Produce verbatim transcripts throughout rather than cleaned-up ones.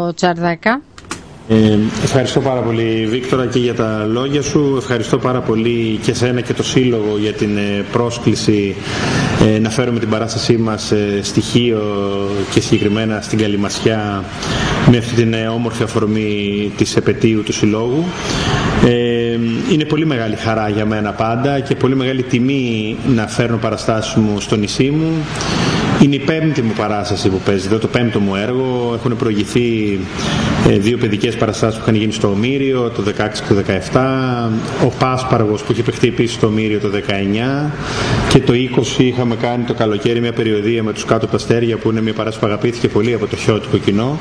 Τσαρδάκα. Ε, ευχαριστώ πάρα πολύ, Βίκτορα, και για τα λόγια σου. Ευχαριστώ πάρα πολύ και εσένα και το Σύλλογο για την ε, πρόσκληση ε, να φέρουμε την παράστασή μας ε, στοιχείο και συγκεκριμένα στην Καλυμασιά με αυτή την ε, όμορφη αφορμή της επετείου του Συλλόγου. Ε, είναι πολύ μεγάλη χαρά για μένα πάντα και πολύ μεγάλη τιμή να φέρνω παραστάσεις μου στο νησί μου. Είναι η πέμπτη μου παράσταση που παίζει εδώ, το πέμπτο μου έργο. Έχουν προηγηθεί ε, δύο παιδικές παραστάσεις που είχαν γίνει στο Ομήριο το δεκαέξι και το δεκαεπτά, ο Πάσπαργος που είχε παιχτεί επίσης στο Ομήριο το δεκαεννιά και το είκοσι είχαμε κάνει το καλοκαίρι μια περιοδία με τους Κάτω Παστέρια, που είναι μια παράσταση που αγαπήθηκε πολύ από το χιώτικο κοινό.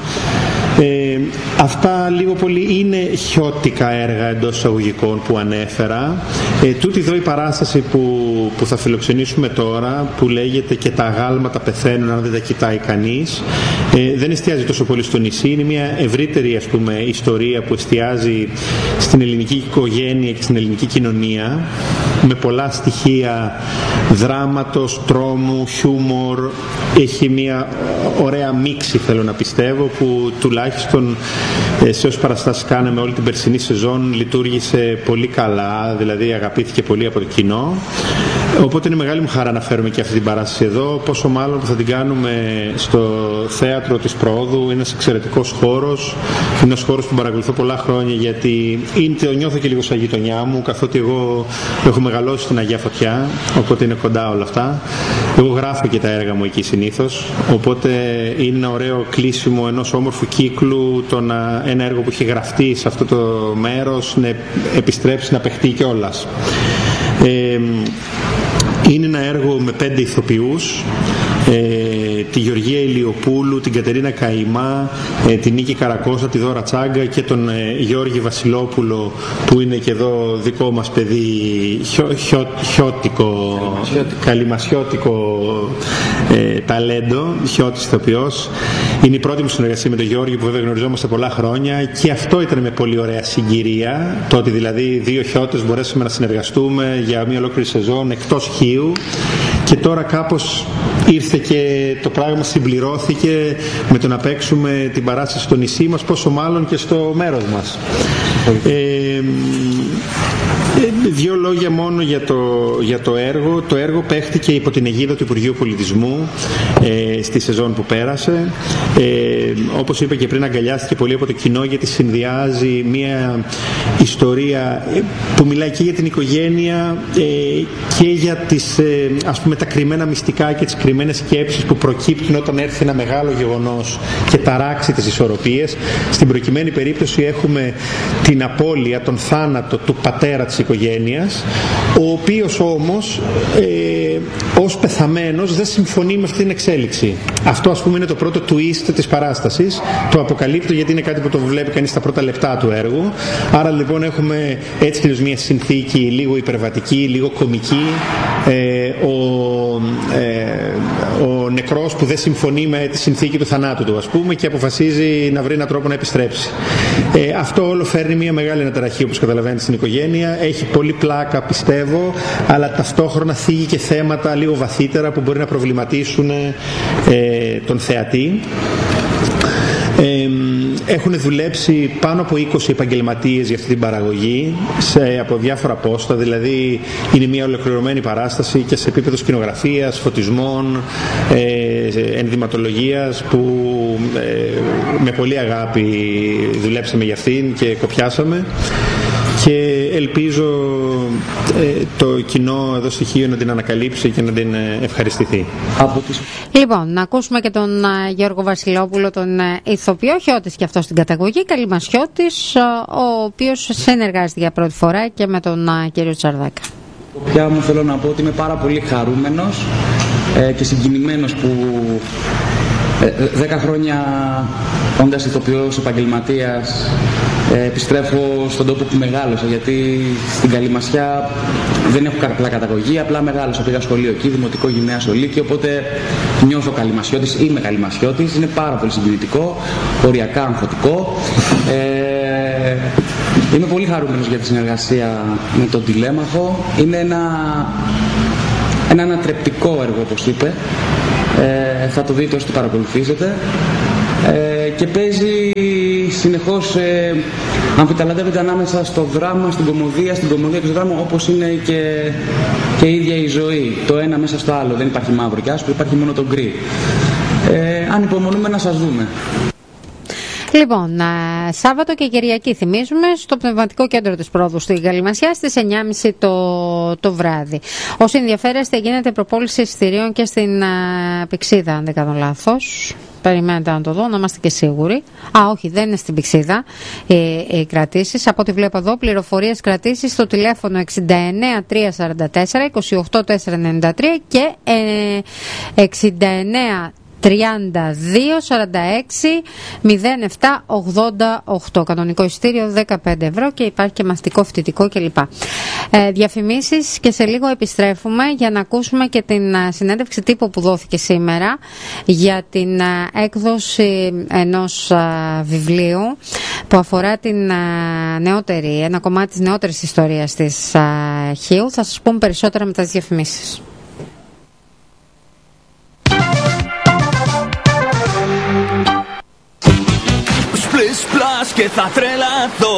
Ε, αυτά λίγο πολύ είναι χιώτικα έργα εντός εισαγωγικών που ανέφερα. Ε, τούτη εδώ η παράσταση που, που θα φιλοξενήσουμε τώρα, που λέγεται «Και τα αγάλματα πεθαίνουν αν δεν τα κοιτάει κανείς», ε, δεν εστιάζει τόσο πολύ στο νησί. Είναι μια ευρύτερη, ας πούμε, ιστορία που εστιάζει στην ελληνική οικογένεια και στην ελληνική κοινωνία, με πολλά στοιχεία δράματος, τρόμου, χιούμορ. Έχει μια ωραία μίξη, θέλω να πιστεύω, που τουλάχιστον σε όσες παραστάσεις κάναμε όλη την περσινή σεζόν λειτουργήσε πολύ καλά, δηλαδή αγαπήθηκε πολύ από το κοινό. Οπότε είναι μεγάλη μου χαρά να φέρουμε και αυτή την παράσταση εδώ, πόσο μάλλον που θα την κάνουμε στο θέατρο της Προόδου. Είναι ένας εξαιρετικός χώρος, είναι ένας χώρος που παρακολουθώ πολλά χρόνια, γιατί είναι, το νιώθω και λίγο σαν γειτονιά μου, καθότι εγώ έχω μεγαλώσει στην Αγία Φωτιά, οπότε είναι κοντά όλα αυτά. Εγώ γράφω και τα έργα μου εκεί συνήθως, οπότε είναι ένα ωραίο κλείσιμο ενός όμορφου κύκλου το να, ένα έργο που έχει γραφτεί σε αυτό το μέρος να επιστρέψει να παιχτεί κιόλας. Ε, είναι ένα έργο με πέντε ηθοποιούς, ε, τη Γεωργία Ηλιοπούλου, την Κατερίνα Καημά, ε, την Νίκη Καρακώστα, τη Δώρα Τσάγκα και τον ε, Γιώργη Βασιλόπουλο, που είναι και εδώ δικό μας παιδί, χιω, χιω, χιώτικο, καλυμασιώτικο ε, ταλέντο, χιώτης ηθοποιός. Είναι η πρώτη μου συνεργασία με τον Γιώργη, που βέβαια γνωριζόμαστε πολλά χρόνια, και αυτό ήταν με πολύ ωραία συγκυρία, το ότι δηλαδή δύο χιώτες μπορέσαμε να συνεργαστούμε για μια ολόκληρη σεζόν εκτός Χίου, και τώρα κάπως ήρθε και το πράγμα συμπληρώθηκε με το να παίξουμε την παράσταση στο νησί μας, πόσο μάλλον και στο μέρος μας. Ε, Δύο λόγια μόνο για το, για το έργο. Το έργο παίχτηκε υπό την αιγίδα του Υπουργείου Πολιτισμού ε, στη σεζόν που πέρασε. Ε, όπως είπα και πριν, αγκαλιάστηκε πολύ από το κοινό, γιατί συνδυάζει μια ιστορία που μιλάει και για την οικογένεια ε, και για τις, ε, ας πούμε, τα κρυμμένα μυστικά και τις κρυμμένες σκέψεις που προκύπτουν όταν έρθει ένα μεγάλο γεγονός και ταράξει τις ισορροπίες. Στην προκειμένη περίπτωση έχουμε την απώλεια, τον θάνατο του πατέρα της οικογένειας, ο οποίος όμως ε, ως πεθαμένος δεν συμφωνεί με αυτή την εξέλιξη. Αυτό, ας πούμε, είναι το πρώτο twist της παράστασης. Το αποκαλύπτω γιατί είναι κάτι που το βλέπει κανείς στα πρώτα λεπτά του έργου. Άρα λοιπόν έχουμε έτσι και μια συνθήκη λίγο υπερβατική, λίγο κωμική. Ε, ο, ε, ο νεκρός που δεν συμφωνεί με τη συνθήκη του θανάτου του, ας πούμε, και αποφασίζει να βρει έναν τρόπο να επιστρέψει. Ε, αυτό όλο φέρνει μια μεγάλη αναταραχή, όπως καταλαβαίνετε, στην οικογένεια. Έχει πολύ πλάκα, πιστεύω, αλλά ταυτόχρονα θίγει και θέματα λίγο βαθύτερα που μπορεί να προβληματίσουν ε, τον θεατή. Ε, έχουν δουλέψει πάνω από είκοσι επαγγελματίες για αυτή την παραγωγή σε, από διάφορα πόστα, δηλαδή είναι μια ολοκληρωμένη παράσταση και σε επίπεδο σκηνογραφίας, φωτισμών, ε, ενδυματολογίας, που ε, με πολύ αγάπη δουλέψαμε για αυτήν και κοπιάσαμε, και ελπίζω ε, το κοινό εδώ στοιχείο να την ανακαλύψει και να την ευχαριστηθεί. Λοιπόν, να ακούσουμε και τον uh, Γιώργο Βασιλόπουλο, τον uh, ηθοποιό, χιώτης και αυτό στην καταγωγή, καλυμασιώτης, uh, ο οποίος συνεργάζεται για πρώτη φορά και με τον uh, κύριο Τσαρδάκα. Πια μου θέλω να πω ότι είμαι πάρα πολύ χαρούμενος ε, και συγκινημένος που ε, δέκα χρόνια όντας ηθοποιός, επαγγελματίας, ε, επιστρέφω στον τόπο που μεγάλωσα, γιατί στην Καλυμασιά δεν έχω απλά καταγωγή, απλά μεγάλωσα. Πήγα σχολείο εκεί, δημοτικό, γυμνάσιο, λύκειο, οπότε νιώθω καλυμασιώτης, είμαι καλυμασιώτης, είναι πάρα πολύ συγκινητικό, οριακά αγχωτικό. Ε, είμαι πολύ χαρούμενος για τη συνεργασία με τον Τηλέμαχο. Είναι ένα, ένα ανατρεπτικό έργο, όπως είπε. Ε, θα το δείτε όσοι το παρακολουθήσετε. Ε, και παίζει συνεχώς ε, αμφιταλαντεύεται ανάμεσα στο δράμα, στην κωμωδία, στην κωμωδία και στο δράμα, όπως είναι και, και η ίδια η ζωή. Το ένα μέσα στο άλλο. Δεν υπάρχει μαύρο και άσπρο, υπάρχει μόνο το γκρι. Ε, ανυπομονούμε να σας δούμε. Λοιπόν, Σάββατο και Κυριακή θυμίζουμε στο Πνευματικό Κέντρο της Πρόδου στη Γαλιμασιά στις εννιά και μισή το, το βράδυ. Όσοι ενδιαφέρεστε, γίνεται προπόληση εισιτηρίων και στην uh, Πυξίδα, αν δεν κάνω λάθος. Περιμένετε να το δω, να είμαστε και σίγουροι. Α, όχι, δεν είναι στην Πυξίδα οι, οι κρατήσεις. Από ό,τι βλέπω εδώ, πληροφορίες κρατήσεις στο τηλέφωνο εξήντα εννέα τριακόσια σαράντα τέσσερα είκοσι οκτώ τετρακόσια ενενήντα τρία και ε, εξήντα εννέα τριάντα δύο σαράντα έξι μηδέν επτά ογδόντα οκτώ. Κανονικό εισιτήριο δεκαπέντε ευρώ και υπάρχει και μαθητικό, φοιτητικό κλπ. Ε, διαφημίσεις και σε λίγο επιστρέφουμε για να ακούσουμε και την uh, συνέντευξη τύπου που δόθηκε σήμερα για την uh, έκδοση ενός uh, βιβλίου που αφορά την uh, νεότερη, ένα κομμάτι της νεότερης ιστορίας της uh, Χίου. Θα σας πούμε περισσότερα μετά τις διαφημίσεις. Plus plus και θα τρελαθώ.